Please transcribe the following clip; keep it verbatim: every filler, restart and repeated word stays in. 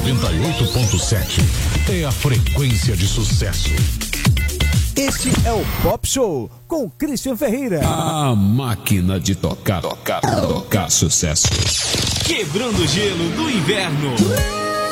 noventa e oito ponto sete é a frequência de sucesso. Este é o Pop Show com Christian Ferreira. A máquina de tocar, tocar, tocar sucesso. Quebrando o gelo do inverno.